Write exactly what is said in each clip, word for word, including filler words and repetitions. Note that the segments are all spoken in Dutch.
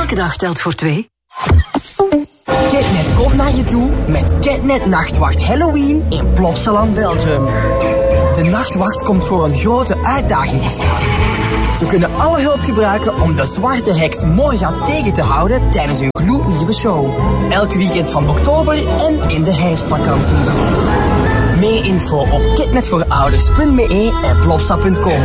Elke dag telt voor twee. Ketnet komt naar je toe met Ketnet Nachtwacht Halloween in Plopsaland, Belgium. De Nachtwacht komt voor een grote uitdaging te staan. Ze kunnen alle hulp gebruiken om de zwarte heks Morga tegen te houden tijdens hun gloednieuwe show. Elk weekend van oktober en in de herfstvakantie. Meer info op ketnetvoorouders punt b e en plopsa punt com.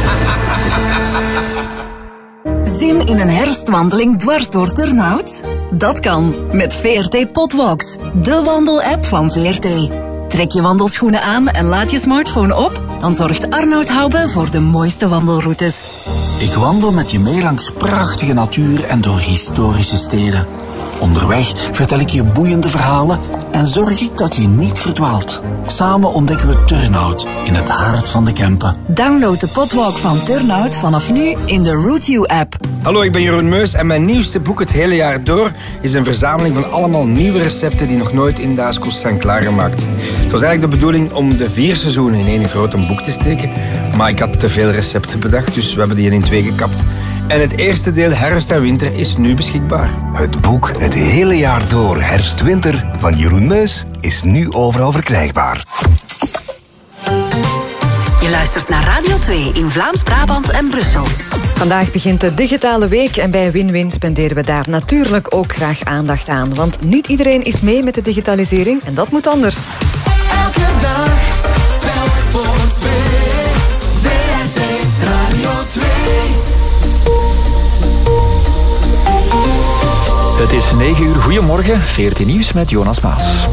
Zin in een herfstwandeling dwars door Turnhout? Dat kan met V R T Potwalks, de wandelapp van V R T. Trek je wandelschoenen aan en laat je smartphone op, dan zorgt Arnoud Hoube voor de mooiste wandelroutes. Ik wandel met je mee langs prachtige natuur en door historische steden. Onderweg vertel ik je boeiende verhalen en zorg ik dat je niet verdwaalt. Samen ontdekken we Turnhout in het hart van de Kempen. Download de Potwalk van Turnhout vanaf nu in de Route You app. Hallo, ik ben Jeroen Meus en mijn nieuwste boek Het Hele Jaar Door is een verzameling van allemaal nieuwe recepten die nog nooit in Daaskoes zijn klaargemaakt. Het was eigenlijk de bedoeling om de vier seizoenen in één grote boek te steken, maar ik had te veel recepten bedacht, dus we hebben die in twee gekapt. En het eerste deel Herfst en Winter is nu beschikbaar. Het boek Het Hele Jaar Door Herfst-Winter van Jeroen Meus is nu overal verkrijgbaar. Je luistert naar Radio twee in Vlaams-Brabant en Brussel. Vandaag begint de digitale week en bij Win-Win spenderen we daar natuurlijk ook graag aandacht aan. Want niet iedereen is mee met de digitalisering en dat moet anders. Elke dag telt voor twee. V R T Radio twee. Het is negen uur. Goedemorgen, V R T Nieuws met Jonas Maas.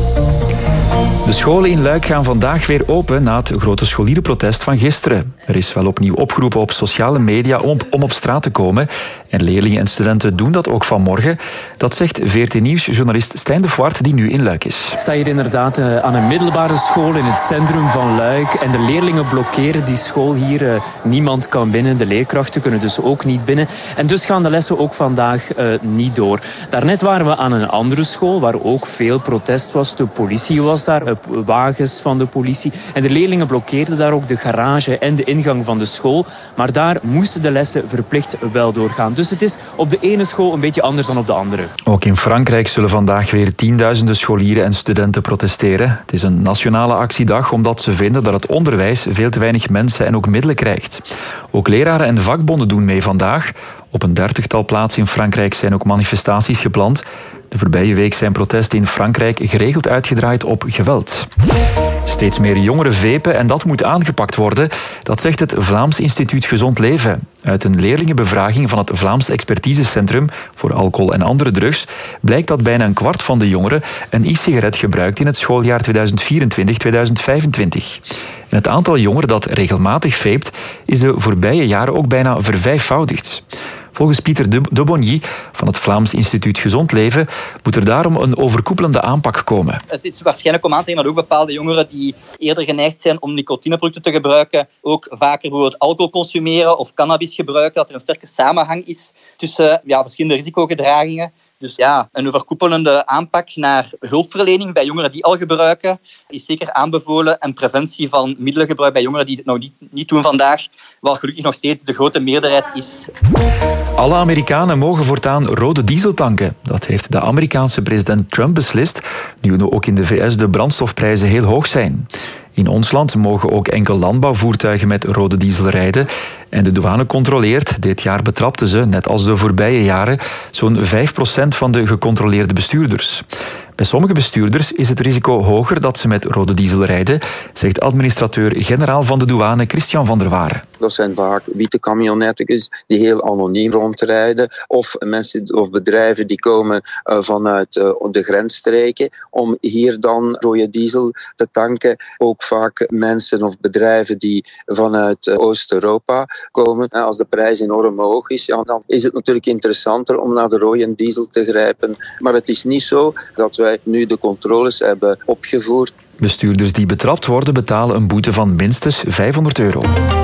De scholen in Luik gaan vandaag weer open na het grote scholierenprotest van gisteren. Er is wel opnieuw opgeroepen op sociale media om, om op straat te komen. En leerlingen en studenten doen dat ook vanmorgen. Dat zegt V R T Nieuws-journalist Stijn de Voort, die nu in Luik is. Ik sta hier inderdaad uh, aan een middelbare school in het centrum van Luik. En de leerlingen blokkeren die school hier. Uh, niemand kan binnen. De leerkrachten kunnen dus ook niet binnen. En dus gaan de lessen ook vandaag uh, niet door. Daarnet waren we aan een andere school waar ook veel protest was. De politie was daar, uh, wagens van de politie. En de leerlingen blokkeerden daar ook de garage en de ingang van de school. Maar daar moesten de lessen verplicht wel doorgaan. Dus het is op de ene school een beetje anders dan op de andere. Ook in Frankrijk zullen vandaag weer tienduizenden scholieren en studenten protesteren. Het is een nationale actiedag omdat ze vinden dat het onderwijs veel te weinig mensen en ook middelen krijgt. Ook leraren en vakbonden doen mee vandaag. Op een dertigtal plaatsen in Frankrijk zijn ook manifestaties gepland. De voorbije week zijn protesten in Frankrijk geregeld uitgedraaid op geweld. Steeds meer jongeren vapen en dat moet aangepakt worden. Dat zegt het Vlaams Instituut Gezond Leven. Uit een leerlingenbevraging van het Vlaams Expertisecentrum voor alcohol en andere drugs blijkt dat bijna een kwart van de jongeren een e-sigaret gebruikt in het schooljaar tweeduizend vierentwintig tweeduizend vijfentwintig. En het aantal jongeren dat regelmatig vapt is de voorbije jaren ook bijna vervijfvoudigd. Volgens Pieter de Bonny van het Vlaams Instituut Gezond Leven moet er daarom een overkoepelende aanpak komen. Het is waarschijnlijk om aan te nemen dat ook bepaalde jongeren die eerder geneigd zijn om nicotineproducten te gebruiken, ook vaker bijvoorbeeld alcohol consumeren of cannabis gebruiken, dat er een sterke samenhang is tussen ja, verschillende risicogedragingen. Dus ja, een overkoepelende aanpak naar hulpverlening bij jongeren die al gebruiken is zeker aanbevolen. En preventie van middelengebruik bij jongeren die het nog niet, niet doen vandaag, wat gelukkig nog steeds de grote meerderheid is. Alle Amerikanen mogen voortaan rode diesel tanken. Dat heeft de Amerikaanse president Trump beslist, nu ook in de V S de brandstofprijzen heel hoog zijn. In ons land mogen ook enkel landbouwvoertuigen met rode diesel rijden. En de douane controleert. Dit jaar betrapten ze, net als de voorbije jaren, zo'n vijf procent van de gecontroleerde bestuurders. Bij sommige bestuurders is het risico hoger dat ze met rode diesel rijden, zegt administrateur-generaal van de douane Christian van der Waren. Dat zijn vaak witte camionetjes die heel anoniem rondrijden. Of mensen of bedrijven die komen uh, vanuit uh, de grensstreken om hier dan rode diesel te tanken. Ook vaak mensen of bedrijven die vanuit uh, Oost-Europa komen. Uh, als de prijs enorm hoog is, ja, dan is het natuurlijk interessanter om naar de rode diesel te grijpen. Maar het is niet zo dat wij nu de controles hebben opgevoerd. Bestuurders die betrapt worden betalen een boete van minstens vijfhonderd euro.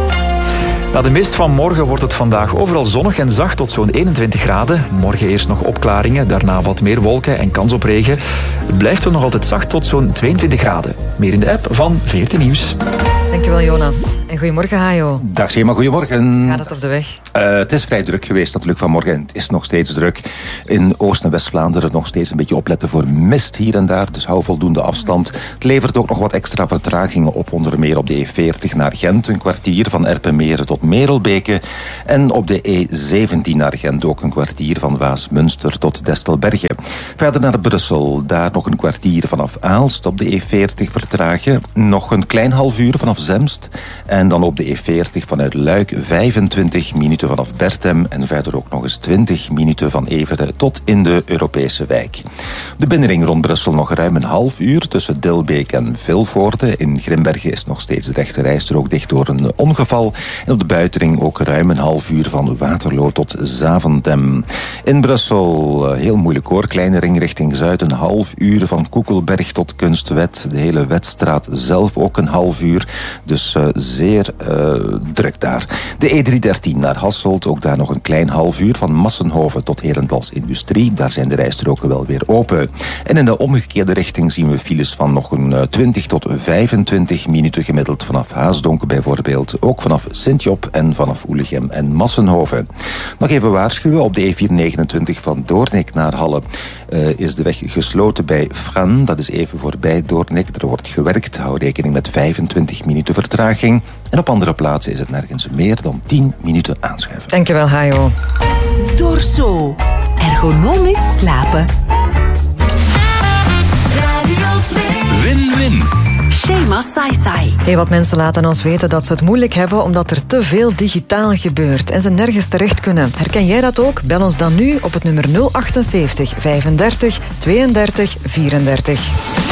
Na de mist van morgen wordt het vandaag overal zonnig en zacht tot zo'n eenentwintig graden. Morgen eerst nog opklaringen, daarna wat meer wolken en kans op regen. Het blijft wel nog altijd zacht tot zo'n tweeëntwintig graden. Meer in de app van V R T Nieuws. Dankjewel, Jonas. En goedemorgen, Hajo. Dag Shema, goedemorgen. Gaat het op de weg? Uh, het is vrij druk geweest natuurlijk vanmorgen. Het is nog steeds druk. In Oost- en West-Vlaanderen nog steeds een beetje opletten voor mist hier en daar. Dus hou voldoende afstand. Het levert ook nog wat extra vertragingen op. Onder meer op de E veertig naar Gent. Een kwartier van Erpenmeren tot Merelbeke. En op de E zeventien naar Gent ook een kwartier van Waasmunster tot Destelbergen. Verder naar Brussel. Daar nog een kwartier vanaf Aalst. Op de E veertig vertragen. Nog een klein half uur vanaf Zemst. En dan op de E veertig vanuit Luik vijfentwintig minuten vanaf Berchem. En verder ook nog eens twintig minuten van Everen tot in de Europese wijk. De binnenring rond Brussel nog ruim een half uur tussen Dilbeek en Vilvoorde. In Grimbergen is nog steeds de rechte rijstrook dicht door een ongeval. En op de buitenring ook ruim een half uur van Waterloo tot Zaventem. In Brussel heel moeilijk hoor. Kleine ring richting Zuid een half uur van Koekelberg tot Kunstwet. De hele Wetstraat zelf ook een half uur. Dus uh, zeer uh, druk daar. De E driehonderddertien naar Hasselt. Ook daar nog een klein half uur van Massenhoven tot Herendals Industrie. Daar zijn de rijstroken wel weer open. En in de omgekeerde richting zien we files van nog een uh, twintig tot vijfentwintig minuten gemiddeld vanaf Haasdonk bijvoorbeeld. Ook vanaf Sint-Job en vanaf Oelegem en Massenhoven. Nog even waarschuwen. Op de E vierhonderdnegenentwintig van Doornik naar Halle uh, is de weg gesloten bij Fran. Dat is even voorbij Doornik. Er wordt gewerkt. Hou rekening met vijfentwintig minuten vertraging. En op andere plaatsen is het nergens meer dan tien minuten aanschuiven. Dankjewel, Hajo. Dorso. Ergonomisch slapen. Radio twee. Win-win. Shema Sai-Sai. Hey, wat mensen laten ons weten dat ze het moeilijk hebben omdat er te veel digitaal gebeurt en ze nergens terecht kunnen. Herken jij dat ook? Bel ons dan nu op het nummer nul acht zeven vijfendertig tweeëndertig vierendertig.